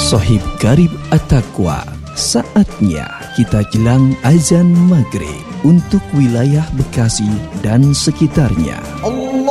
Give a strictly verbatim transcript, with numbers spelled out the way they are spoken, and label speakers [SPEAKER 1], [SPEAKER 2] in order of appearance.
[SPEAKER 1] Sohib Garib At-Taqwa, saatnya kita jelang azan maghrib untuk wilayah Bekasi dan sekitarnya.
[SPEAKER 2] Allah